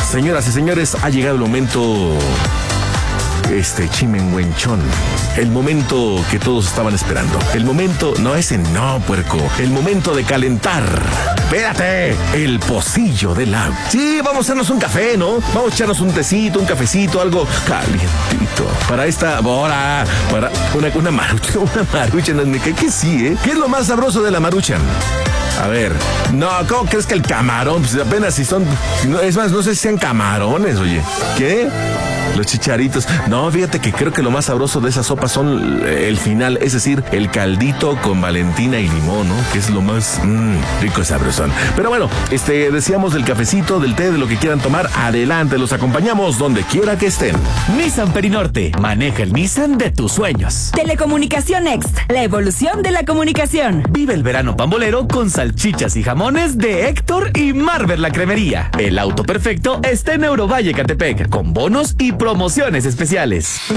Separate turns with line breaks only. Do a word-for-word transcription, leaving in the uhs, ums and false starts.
señoras y señores, ha llegado el momento... Este chimenguenchón. El momento que todos estaban esperando. El momento, no ese no, puerco. El momento de calentar. Espérate. El pocillo del agua. Sí, vamos a hacernos un café, ¿no? Vamos a echarnos un tecito, un cafecito, algo calientito. Para esta hora, para una, una marucha, una marucha. ¿Qué, qué sí, eh? ¿Qué es lo más sabroso de la marucha? A ver, no, ¿cómo crees que el camarón? Pues apenas si son... No, es más, no sé si sean camarones, oye. ¿Qué? Los chicharitos. No, fíjate que creo que lo más sabroso de esa sopa son el final, es decir, el caldito con Valentina y limón, ¿no? Que es lo más mmm, rico y sabrosón. Pero bueno, este, decíamos del cafecito, del té, de lo que quieran tomar, adelante, los acompañamos donde quiera que estén.
Nissan Perinorte, maneja el Nissan de tus sueños.
Telecomunicación Next, la evolución de la comunicación.
Vive el verano pambolero con salchichas y jamones de Héctor y Marvel la Cremería. El auto perfecto está en Eurovalle Catepec, con bonos y promociones especiales.